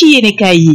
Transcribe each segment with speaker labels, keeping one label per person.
Speaker 1: ci yéenekaay yi.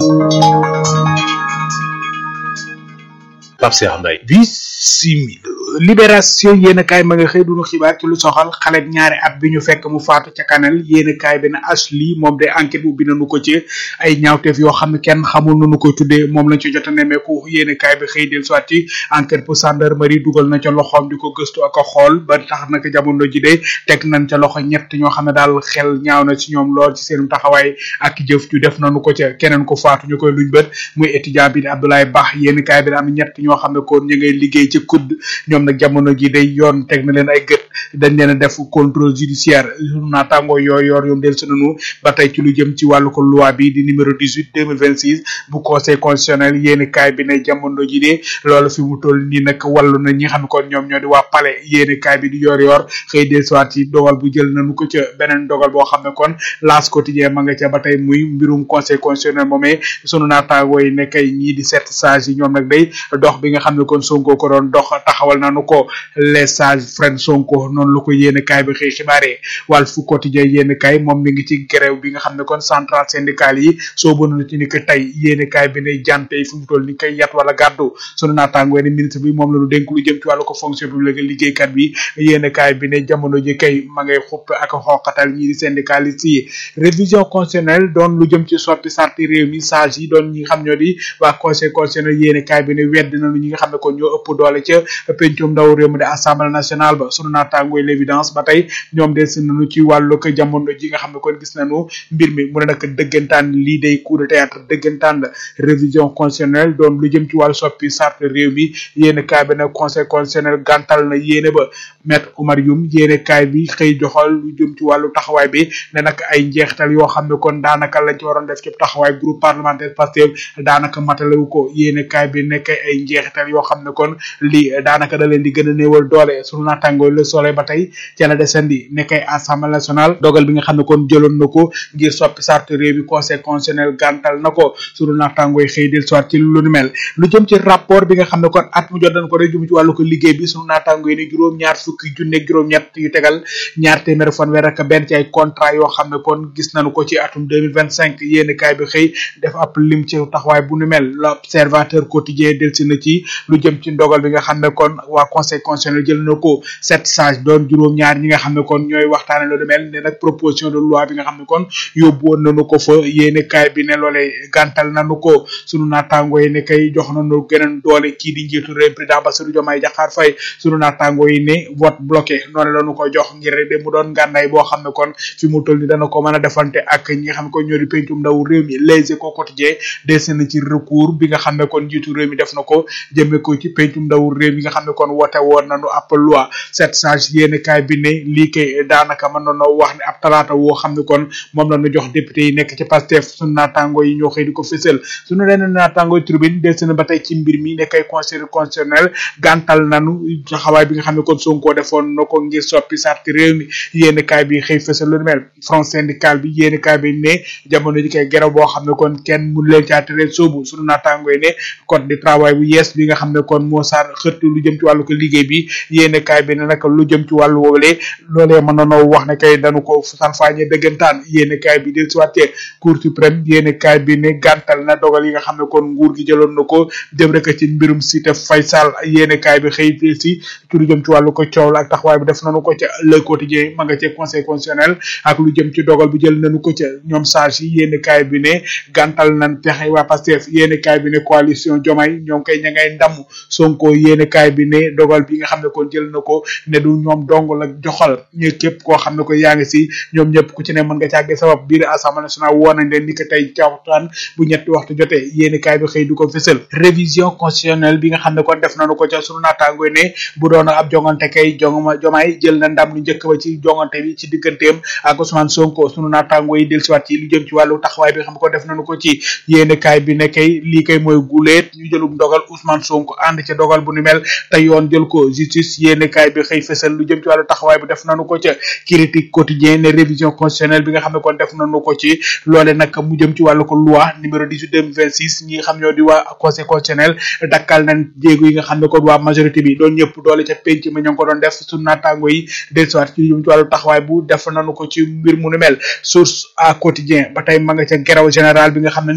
Speaker 2: Pape Cheikh Mbaye bismillah libération yéen kaay ma nga xëy duñu xibaar ci lu soxal xale ñaari at bi ñu fekk mu faatu ca Kanel yéen kaay bi na Ashley moom de enquête bu binañu ko ci ay ñaawteef yoo xam ne kenn xamul nu nu koy tuddee moom lañ ci jot a nemmeeku yéen kaay bi xëy del soit ci enquête pour gendarmerie dugal na ca loxoom di ko gëstu ak a xool ba tax naka jamono ji de teg nañ ca loxo ñett ñoo xam ne daal xel ñaaw na ci ñoom lool ci seen taxawaay ak jëf ju def nañu ko ca keneen ko faatu ñu koy luñ bët muy étudiant bi di Abdoulaye Ba yéen kaay bi am ñett ñoo xam ne kon ñu ngay liggéey ci kudd ñoom nag jamono ji day yoon teg na leen ay gët dañ leen a def contrôle judiciaire naataango yor ñoom del sununu ba tey ci lu jëm ci wàllu ko loi bi di numéro 18 2026 bu conseil constitutionnel yéeni kaay bi ne jamono ji de loolu fi mu toll nii nag wàllu na ñi xam ne kon ñoom ñoo di waa palais yéeni kaay bi di yor xëy del soit ci dogal bu jël nañu ko ca beneen dogal boo xam ne kon L'As quotidien ma nga ca ba tey muy mbirum conseil constitutionnel moomee sunu naataango yi ne kay ñii di 7 sages yi ñoom nag day dox bi nga xam ne kon Sonko ko doon dox taxawal nañu ko les sages friend Sonko noonu la ko yéene kaay bi xëy xibaare Walf Quotidien yéene kaay moom mi ngi ci grève bi nga xam ne kon central syndical yi soo bënu ci ni ko tey yéene kaay bi ne jante yi fu mu toll ni koy yat wala gàddu sunu naataangoo ne ministre bi moom la lu dénk lu jëm ci wàllu ko fonction publique liggéeykat bi yéene kaay bi ne jamono ji kay ma ngay xupp ak xooqatal ñii di syndicaliste yi révision constitutionnelle doon lu jëm ci soppi sarti réew mi sage yi doon ñi nga xam ñoo di waa conseil constitutionnel yéene kaay bi ne wedd nañu ñi nga xam ne kon ñoo ëpp doole ca pencum ndaw réew mi de assemblée nationale ba sunu naataangooy l'évidence ba tey ñoom des nañu ci wàllu ko jamono ji nga xam ne kon gis nañu mbir mi mu ne nag dëggantaan lii day coup de théâtre dëggantaan la révision constitutionnelle doon lu jëm ci wàllu soppi charte réew mi yéene kaay bi nag conseil constitutionnel gàntal na yéene ba maître Oumar Youm yéene kaay bi xëy joxal lu jëm ci wàllu taxawaay bi ne nag ay njeexital yoo xam ne kon daanaka lañ ci waroon def ci taxawaay groupe parlementaire Pastef daanaka matalewu ko yéene kaay bi nekk ay njeexital yoo xam ne kon li daanaka da leen di gën a néewal doole sunu naataangoo Le Soleil ba tey ca la desandi nekkay assemblée nationale dogal bi nga xam ne kon jëloon na ko ngir soppi charte réew mi conseil constitutionnel gàntal na ko sunu naataangoo xëy del soit ci lu nu mel lu jëm ci rapport bi nga xam ne kon at mu jot dañ ko rek jëm ci wàllu ko liggéey bi sunu naataangoo ne juróom-ñaar fukki junne juróom-ñett yu tegal ñaar téeméer fanweer ak benn ci ay contrat yoo xam ne kon gis nañu ko ci atum 2025 yéen kaay bi xëy def ab lim ci taxawaay bu nu mel l'observateur quotidien del si na ci lu jëm ci ndogal bi nga xam ne kon waa conseil constitutionnel jël na ko 7 sages doon juróom-ñaar ñi nga xam ne kon ñooy waxtaane lu mel ne nag proposition de loi bi nga xam ne kon yóbbu woon nañu ko fa yéene kaay bi ne loolee gàntal nañu ko sunu naataangoo yi ne kay jox nañu geneen doole kii di njiitu réew président Bassirou Diomaye Diakhar Faye sunu naataangoo yi ne vote bloqué noonu lañu ko jox ngir rek de mu doon ngànnaay boo xam ne kon fi mu toll ni dana ko mën a defante ak ñi nga xam ne kon ñoo di pencum ndaw réew mi Les Échos quotidien des na ci recours bi nga xam ne kon njiitu réew mi def na ko jëme ko ci pencum ndaw réew mi nga xam ne kon wote woon nañu ab loi 7 sages yéene kaay bi ne lii kay daanaka mën nañoo wax ne ab talaata woo xam ne kon moom la ñu jox député yi nekk ci Pastef sunu naataango yi ñoo xëy di ko fësal sunu leneen naataango tribune des na ba tey ci mbir mi nekkay conseil constitutionnel gàntal nañu taxawaay bi nga xam ne kon Sonko defoon na ko ngir soppi sarti réew mi yéene kaay bi xëy fësal lu mel front syndical bi yéene kaay bi ne jamono ji kay geraw boo xam ne kon kenn mun leen caa tere soobu sunu naataango yi ne code du travail bu yees bi nga xam ne kon moo saar xëtt lu jëm ci wàllu ko liggéey bi yéene kaay bi ne nag lu jëm ci wàllu woowule loolee mën nañoo wax ne kay dañu ko salfaañe dëggantaan yéene kaay bi del siwaatee cour suprême yéene kaay bi ne gàntal na dogal yi nga xam ne kon nguur gi jëloon na ko jëm rek ci mbirum Cité Faysal yéene kaay bi xëy fii si ci lu jëm ci wàllu ko coow la ak taxawaay bi def nañu ko ca Le Quotidien ma nga ca conseil constitutionnel ak lu jëm ci dogal bu jël nañu ko ca ñoom sage yi yéene kaay bi ne gàntal nañ pexe waa Pastef yéene kaay bi ne coalition Diomaye ñoom kay ña ngay ndam Sonko yéene kaay bi ne dogal bi nga xam ne kon jël na ko ne du ñoom dong la joxal ñu képp koo xam ne ko yaa ngi si ñoom ñëpp ku ci ne mën nga càggee sabab biir assemblée nationale woo nañ leen ni ko tey ca waxtaan bu ñetti waxtu jotee yéene kaay bi xëy du ko fësal révision constitutionnelle bi nga xam ne kon def nañu ko ca sunu naataango ne bu doon ab jongante kay Diomaye jël na ndam lu njëkk ba ci jongante bi ci digganteem ak Ousmane Sonko sunu naataango yi del siwaat ci lu jëm ci wàllu taxawaay bi nga xam ne ko def nañu ko ci yéene kaay bi ne kay lii kay mooy guleet ñu jëlum dogal Ousmane Sonko ànd ca dogal bu ni mel te yoon jël ko justice yéene kaay bi xëy fësal lu jëm ci wàllu taxawaay bi def nañu ko ca critique quotidien ne révision constitutionnelle bi nga xam ne kon def nañu ko ci loole nag mu jëm ci wàllu ko loi numéro 18 2026 ñi xam ñoo di waa conseil constitutionnel dakkal nañ jéego yi nga xam ne kon waa majorité bi doon ñëpp doole ca penc ma ñoo ngi ko doon def su naataango yi dellusiwaat ci lu jëm ci wàllu taxawaay bu def nañu ko ci mbir mu ni mel source à quotidien ba tey ma nga ca grève générale bi nga xam ne